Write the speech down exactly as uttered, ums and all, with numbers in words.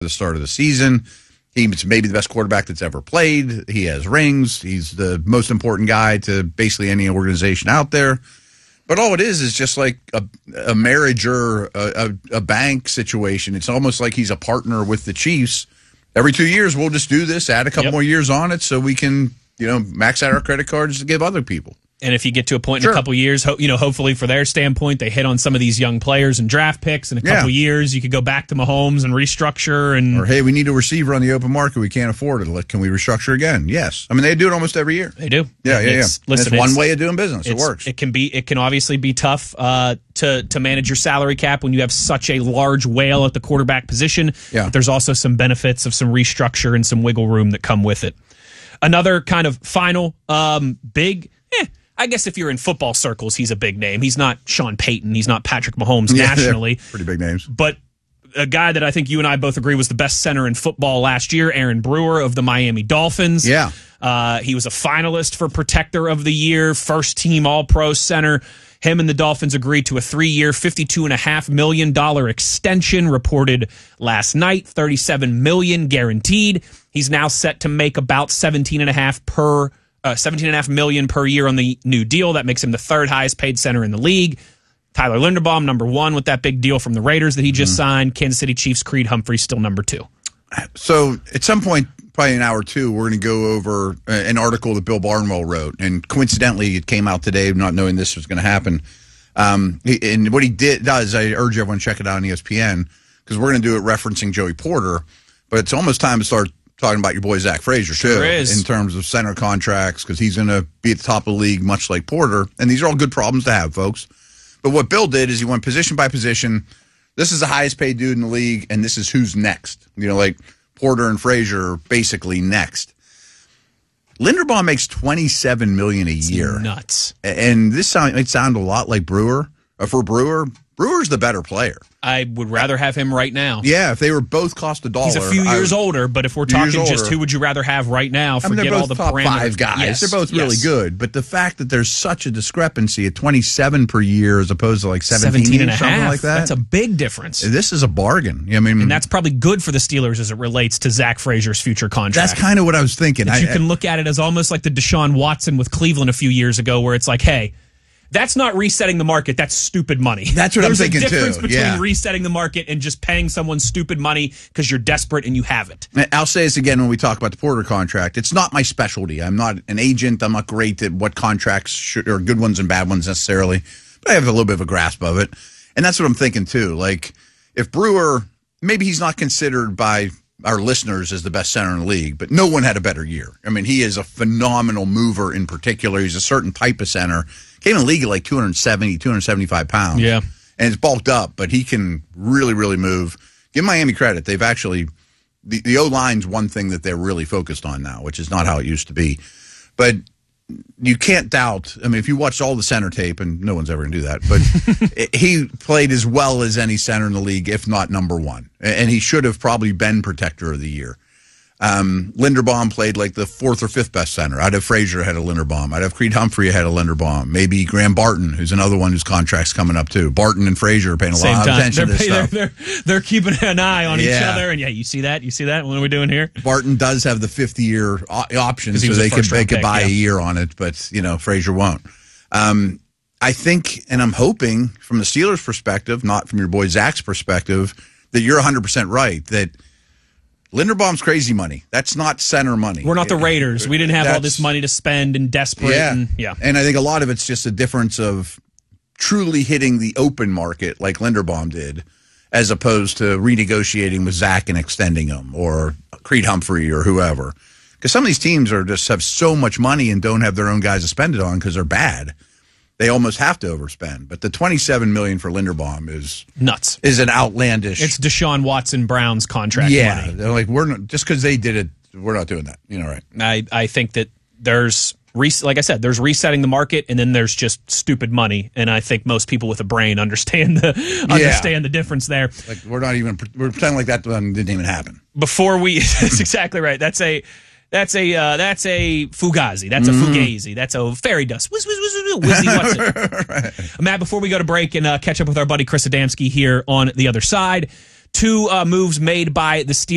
the start of the season. He's maybe the best quarterback that's ever played. He has rings. He's the most important guy to basically any organization out there. But all it is is just like a, a marriage or a, a, a bank situation. It's almost like he's a partner with the Chiefs. Every two years, we'll just do this, add a couple yep. more years on it so we can, you know, max out our credit cards to give other people. And if you get to a point in sure. a couple years, ho- you know, hopefully for their standpoint, they hit on some of these young players and draft picks. In a couple yeah. years, you could go back to Mahomes and restructure. And or hey, we need a receiver on the open market. We can't afford it. Can we restructure again? Yes. I mean, they do it almost every year. They do. Yeah, yeah, yeah. Listen, it's it's one way of doing business. It works. It can be. It can obviously be tough uh, to to manage your salary cap when you have such a large whale at the quarterback position. Yeah. But there's also some benefits of some restructure and some wiggle room that come with it. Another kind of final um, big. Eh, I guess if you're in football circles, he's a big name. He's not Sean Payton. He's not Patrick Mahomes yeah, nationally. Pretty big names. But a guy that I think you and I both agree was the best center in football last year, Aaron Brewer of the Miami Dolphins. Yeah. Uh, he was a finalist for Protector of the Year, first team All-Pro center. Him and the Dolphins agreed to a three-year, fifty-two point five million dollars extension, reported last night, thirty-seven million dollars guaranteed. He's now set to make about seventeen point five per Uh, seventeen point five million dollars per year on the new deal. That makes him the third highest paid center in the league. Tyler Linderbaum, number one with that big deal from the Raiders that he just mm-hmm. signed. Kansas City Chiefs' Creed Humphrey, still number two. So at some point, probably an hour or two, we're going to go over an article that Bill Barnwell wrote. And coincidentally, it came out today, not knowing this was going to happen. Um, and what he did does, I urge everyone to check it out on E S P N, because we're going to do it referencing Joey Porter. But it's almost time to start talking about your boy Zach Frazier, too, sure is. in terms of center contracts, because he's going to be at the top of the league, much like Porter. And these are all good problems to have, folks. But what Bill did is he went position by position. This is the highest paid dude in the league, and this is who's next. You know, like Porter and Frazier are basically next. Linderbaum makes twenty-seven million dollars a year. It's nuts. And this sound, it sounded a lot like Brewer. Uh, for Brewer, Brewer's the better player. I would rather have him right now. Yeah, if they were both cost a dollar. He's a few years I, older, but if we're talking just who would you rather have right now, forget I mean, they're both all the top parameters. five guys. Yes. They're both really yes. good. But the fact that there's such a discrepancy at twenty-seven per year as opposed to like seventeen, seventeen and a something half. like that. That's a big difference. This is a bargain. I mean, and that's probably good for the Steelers as it relates to Zach Frazier's future contract. That's kind of what I was thinking. That I, you can look at it as almost like the Deshaun Watson with Cleveland a few years ago, where it's like, hey, that's not resetting the market. That's stupid money. That's what There's I'm thinking, too. There's a difference between yeah. resetting the market and just paying someone stupid money because you're desperate and you have it. I'll say this again when we talk about the Porter contract. It's not my specialty. I'm not an agent. I'm not great at what contracts should, are good ones and bad ones necessarily. But I have a little bit of a grasp of it. And that's what I'm thinking, too. Like, if Brewer, maybe he's not considered by our listeners as the best center in the league, but no one had a better year. I mean, he is a phenomenal mover in particular. He's a certain type of center. Came in the league at like two seventy, two seventy-five pounds. Yeah. And it's bulked up, but he can really, really move. Give Miami credit. They've actually, the, the O-line's one thing that they're really focused on now, which is not how it used to be. But you can't doubt, I mean, if you watch all the center tape, and no one's ever going to do that, but he played as well as any center in the league, if not number one. And he should have probably been Protector of the Year. Um, Linderbaum played like the fourth or fifth best center. I'd have Frazier ahead of Linderbaum. I'd have Creed Humphrey ahead of Linderbaum. Maybe Graham Barton, who's another one whose contract's coming up too. Barton and Frazier are paying a Same lot time. of attention they're, to this they're, stuff. They're, they're keeping an eye on yeah. each other. And yeah, you see that? You see that? What are we doing here? Barton does have the fifty-year option, so they could, they could pick, buy yeah. a year on it, but, you know, Frazier won't. Um, I think, and I'm hoping from the Steelers' perspective, not from your boy Zach's perspective, that you're one hundred percent right, that Linderbaum's crazy money. That's not center money. We're not the Raiders. We didn't have That's, all this money to spend and desperate. Yeah. And, yeah. And I think a lot of it's just a difference of truly hitting the open market like Linderbaum did, as opposed to renegotiating with Zach and extending him, or Creed Humphrey or whoever. Because some of these teams are just have so much money and don't have their own guys to spend it on because they're bad. They almost have to overspend. But the twenty-seven million dollars for Linderbaum is nuts. Is an outlandish. It's Deshaun Watson Brown's contract yeah, money. They're like, we're not, just because they did it, we're not doing that. You know, right? I, I think that there's, like I said, there's resetting the market, and then there's just stupid money. And I think most people with a brain understand the yeah. understand the difference there. Like we're not even we're pretending like that one didn't even happen. Before we, that's exactly right. That's a. That's a uh, that's a fugazi. That's a fugazi. That's a fairy dust. Whiz, whiz, whiz, whiz, whizzy, what's it? Right. Matt, before we go to break and uh, catch up with our buddy Chris Adamski here on the other side, two uh, moves made by the Steelers.